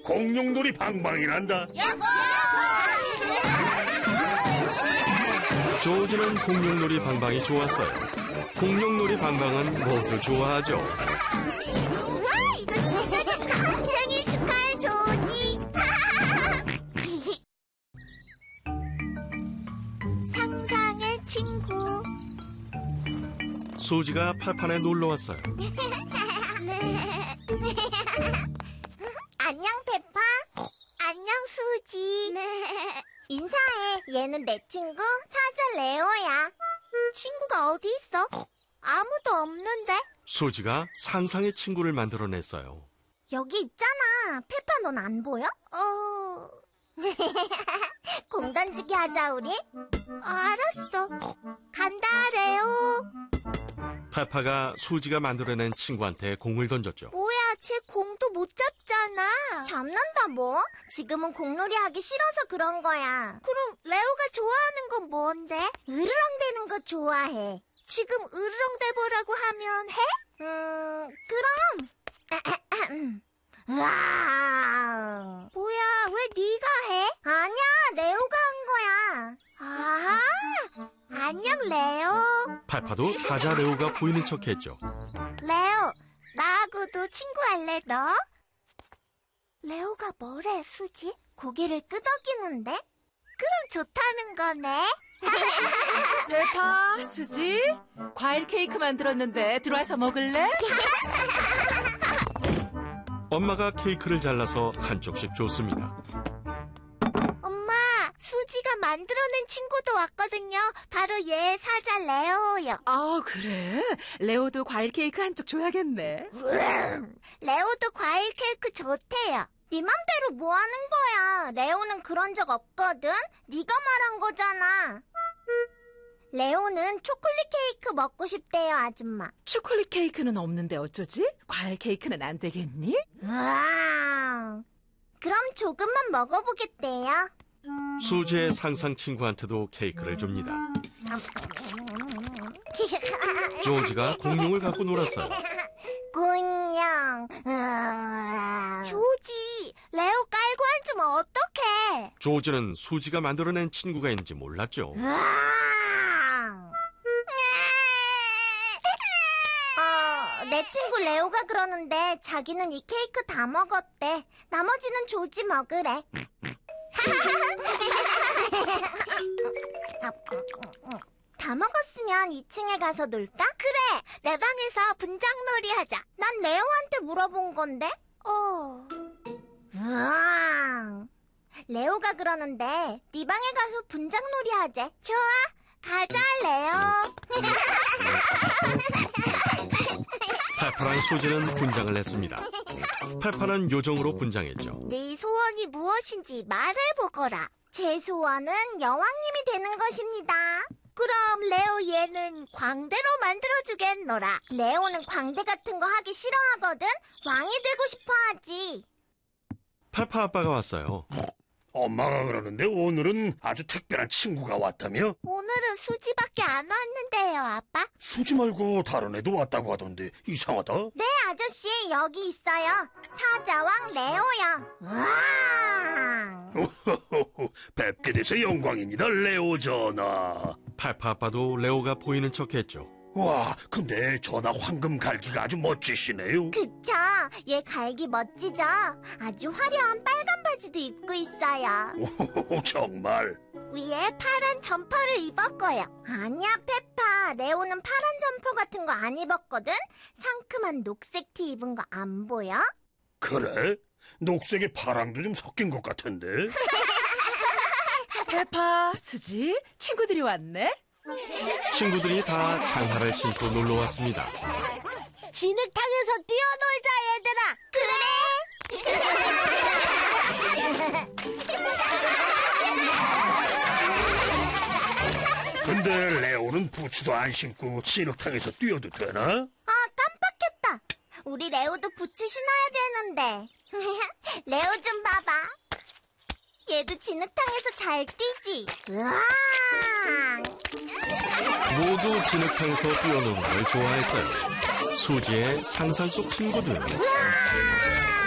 공룡놀이 방방이란다. 조지는 공룡놀이 방방이 좋았어요. 공룡놀이 방방은 모두 좋아하죠. 우와, 이거 진짜 좋다. 생일 축하해, 조지. 상상의 친구. 수지가 팔판에 놀러 왔어요. 안녕, 페파. 안녕, 수지. 인사해. 얘는 내 친구 사자 레오야. 친구가 어디 있어? 아무도 없는데? 수지가 상상의 친구를 만들어냈어요. 여기 있잖아. 페파, 넌 안 보여? 공 던지기 하자, 우리. 알았어. 간다, 레오. 페파가 수지가 만들어낸 친구한테 공을 던졌죠. 뭐야, 쟤 공도 못 잡잖아. 잡는다, 뭐? 지금은 공놀이 하기 싫어서 그런 거야. 그럼 레오가 좋아하는 건 뭔데? 으르렁대는 거 좋아해. 지금 으르렁대보라고 하면 해? 그럼. 으아. 뭐야, 왜 네가 해? 아니야, 레오가 한 거야. 아, 안녕, 레오. 페파도 사자 레오가 보이는 척했죠. 레오, 나하고도 친구할래, 너? 레오가 뭐래, 수지? 고개를 끄덕이는데? 그럼 좋다는 거네. 페파, 수지, 과일 케이크 만들었는데 들어와서 먹을래? 엄마가 케이크를 잘라서 한쪽씩 줬습니다. 엄마, 수지가 만들어낸 친구도 왔거든요. 바로 얘 사자 레오요. 아, 그래? 레오도 과일 케이크 한쪽 줘야겠네. 레오도 과일 케이크 좋대요. 네 맘대로 뭐 하는 거야? 레오는 그런 적 없거든? 네가 말한 거잖아. 레오는 초콜릿 케이크 먹고 싶대요, 아줌마. 초콜릿 케이크는 없는데 어쩌지? 과일 케이크는 안 되겠니? 우와. 그럼 조금만 먹어보겠대요. 수지의 상상 친구한테도 케이크를 줍니다. 조지가 공룡을 갖고 놀았어요. 공룡. 조지, 레오 깔고 앉으면 어떡해? 조지는 수지가 만들어낸 친구가 있는지 몰랐죠. 내 친구 레오가 그러는데 자기는 이 케이크 다 먹었대. 나머지는 조지 먹으래. 다 먹었으면 2층에 가서 놀까? 그래, 내 방에서 분장놀이 하자. 난 레오한테 물어본 건데. 우와. 레오가 그러는데 네 방에 가서 분장놀이 하재. 좋아, 가자, 레오. 페파랑 수지는 분장을 했습니다. 페파는 요정으로 분장했죠. 네 소원이 무엇인지 말해보거라. 제 소원은 여왕님이 되는 것입니다. 그럼 레오 얘는 광대로 만들어주겠노라. 레오는 광대 같은 거 하기 싫어하거든. 왕이 되고 싶어 하지. 페파 아빠가 왔어요. 엄마가 그러는데 오늘은 아주 특별한 친구가 왔다며? 오늘은 수지밖에 안 왔는데요, 아빠. 수지 말고 다른 애도 왔다고 하던데 이상하다. 네, 아저씨, 여기 있어요. 사자왕 레오요. 와! 뵙게 돼서 영광입니다, 레오 전하. 페파 아빠도 레오가 보이는 척했죠. 와, 근데 전하 황금 갈기가 아주 멋지시네요. 그쵸? 얘 갈기 멋지죠? 아주 화려한 빨간 바지도 입고 있어요. 오, 정말. 위에 파란 점퍼를 입었고요. 아니야, 페파. 레오는 파란 점퍼 같은 거 안 입었거든? 상큼한 녹색 티 입은 거 안 보여? 그래? 녹색에 파랑도 좀 섞인 것 같은데. 페파, 수지, 친구들이 왔네? 친구들이 다 장화를 신고 놀러 왔습니다. 진흙탕에서 뛰어놀자, 얘들아. 그래. 근데 레오는 부츠도 안 신고 진흙탕에서 뛰어도 되나? 아, 깜빡했다. 우리 레오도 부츠 신어야 되는데. 레오 좀 봐봐. 얘도 진흙탕에서 잘 뛰지. 으아! 모두 진흙탕에서 뛰어노는 걸 좋아했어요. 수지의 상상 속 친구들. 으아!